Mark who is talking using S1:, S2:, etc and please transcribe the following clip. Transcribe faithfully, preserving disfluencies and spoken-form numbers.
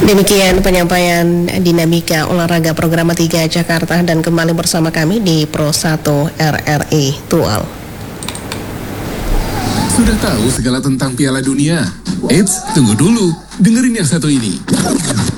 S1: Demikian penyampaian dinamika olahraga program tiga Jakarta, dan kembali bersama kami di Pro satu R R I Tual.
S2: Sudah tahu segala tentang Piala Dunia? Eits, tunggu dulu. Dengerin yang satu ini.